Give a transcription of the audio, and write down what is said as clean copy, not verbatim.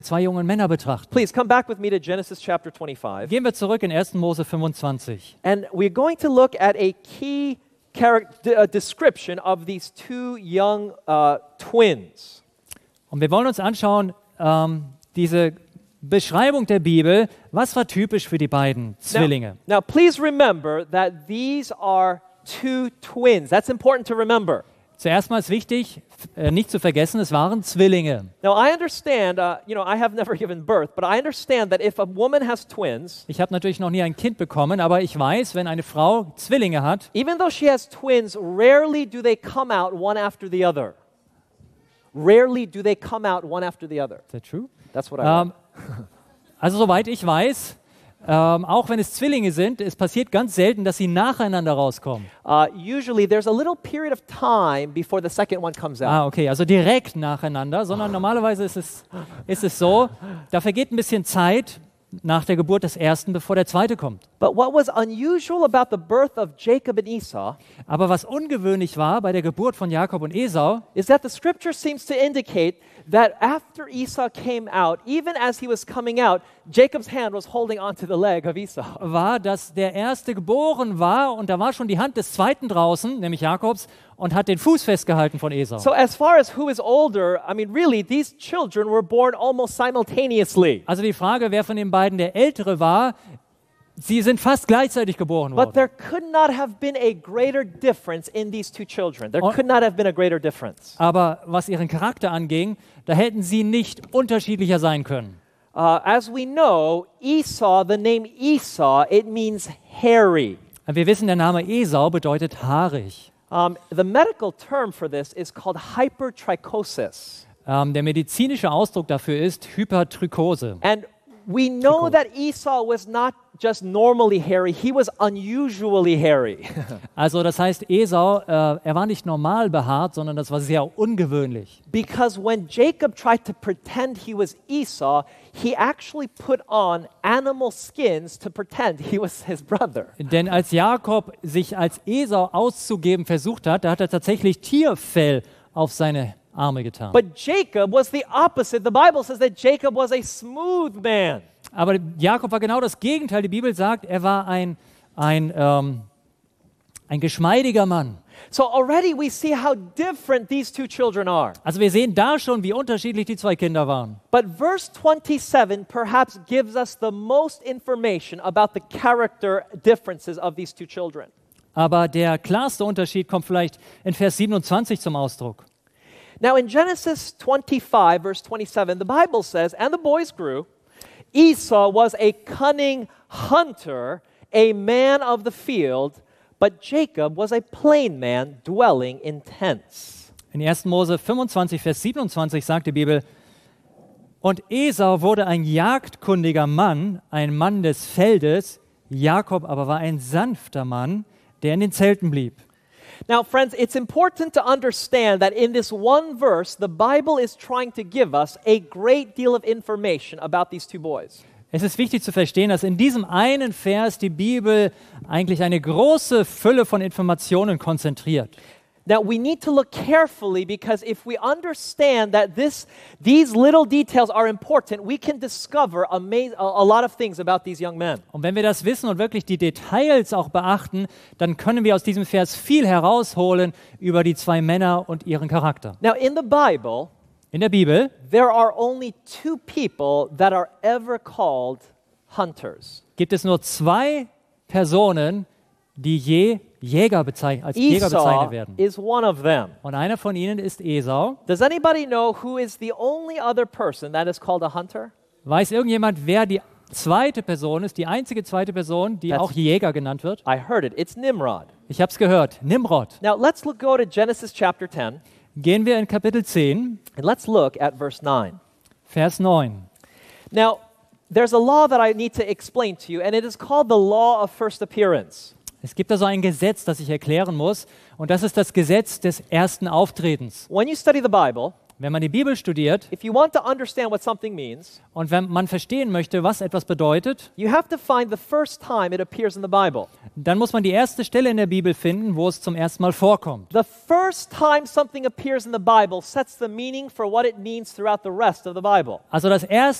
zwei jungen Männer betrachten. Please come back with me to Genesis chapter 25. Gehen wir zurück in 1. Mose 25. And we're going to look at a key description of these two young twins. Und wir wollen uns anschauen, diese Beschreibung der Bibel, was war typisch für die beiden Zwillinge. Now please remember that these are two twins. That's important to remember. Zuerst mal ist wichtig, nicht zu vergessen, es waren Zwillinge. Now I understand, I have never given birth, but I understand that if a woman has twins, Ich habe natürlich noch nie ein Kind bekommen, aber ich weiß, wenn eine Frau Zwillinge hat, even though she has twins, rarely do they come out one after the other. Rarely do they come out one after the other. is that true? That's what I learned. Also soweit ich weiß, auch wenn es Zwillinge sind, es passiert ganz selten, dass sie nacheinander rauskommen. Usually there's a little period of time before the second one comes out. Okay, also direkt nacheinander, sondern normalerweise ist es so, da vergeht ein bisschen Zeit nach der Geburt des ersten, bevor der zweite kommt. But what was unusual about the birth of Jacob and Esau Aber was ungewöhnlich war bei der Geburt von Jakob und Esau, is that the scripture seems to indicate that after Esau came out, even as he was coming out, Jacob's hand was holding onto the leg of Esau. war, dass der erste geboren war und da war schon die Hand des zweiten draußen, nämlich Jakobs, und hat den Fuß festgehalten von Esau. So as far as who is older, I mean really these children were born almost simultaneously. Also die Frage, wer von den beiden der Ältere war, sie sind fast gleichzeitig geboren But worden. there could not have been a greater difference in these two children. There could not have been a greater difference. Aber was ihren Charakter anging, da hätten sie nicht unterschiedlicher sein können. As we know, Esau, the name Esau, it means hairy. Wir wissen, der Name Esau bedeutet haarig. The medical term for this is called hypertrichosis. Der medizinische Ausdruck dafür ist Hypertrichose. And we know that Esau was not just normally hairy, he was unusually hairy. Also das heißt, Esau, er war nicht normal behaart, sondern das war sehr ungewöhnlich. Because when Jacob tried to pretend he was Esau, he actually put on animal skins to pretend he was his brother. Denn als Jakob sich als Esau auszugeben versucht hat, da hat er tatsächlich Tierfell auf seine Arme getan. But Jacob was the opposite. The Bible says that Jacob was a smooth man. Aber Jakob war genau das Gegenteil. Die Bibel sagt, er war ein geschmeidiger Mann. So already we see how different these two children are. Also wir sehen da schon, wie unterschiedlich die zwei Kinder waren. But verse 27 perhaps gives us the most information about the character differences of these two children. Aber der klarste Unterschied kommt vielleicht in Vers 27 zum Ausdruck. Now in Genesis 25, verse 27, the Bible says, "And the boys grew. Esau was a cunning hunter, a man of the field, but Jacob was a plain man, dwelling in tents." In 1. Mose 25, Vers 27 sagt die Bibel, und Esau wurde ein jagdkundiger Mann, ein Mann des Feldes, Jakob aber war ein sanfter Mann, der in den Zelten blieb. Now, friends, it's important to understand that in this one verse, the Bible is trying to give us a great deal of information about these two boys. Es ist wichtig zu verstehen, dass in diesem einen Vers die Bibel eigentlich eine große Fülle von Informationen konzentriert. Now, we need to look carefully because if we understand that these little details are important, we can discover a lot of things about these young men. Und wenn wir das wissen und wirklich die Details auch beachten, dann können wir aus diesem Vers viel herausholen über die zwei Männer und ihren Charakter. Now, in the Bible, In der Bibel there are only two people that are ever called hunters. gibt es nur zwei Personen, die je Jäger als Jäger Esau bezeichnet werden. is one of them. Und einer von ihnen ist Esau. Does anybody know who is the only other person that is called a hunter? Weiß irgendjemand, wer die zweite Person ist, die einzige zweite Person, die auch Jäger genannt wird? I heard it. It's Nimrod. Ich habe es gehört, Nimrod. Now let's go to Genesis chapter 10 Gehen wir in Kapitel 10, and let's look at verse 9. Vers 9. Now, there's a law that I need to explain to you, and it is called the law of first appearance. Es gibt also ein Gesetz, das ich erklären muss, und das ist das Gesetz des ersten Auftretens. When you study the Bible, Wenn man die Bibel studiert if you want to understand what something means, und wenn man verstehen möchte, was etwas bedeutet, you have to find the first time it appears in the Bible. dann muss man die erste Stelle in der Bibel finden, wo es zum ersten Mal vorkommt. The first time something appears in the Bible sets the meaning for what it means throughout the rest of the Bible. Also das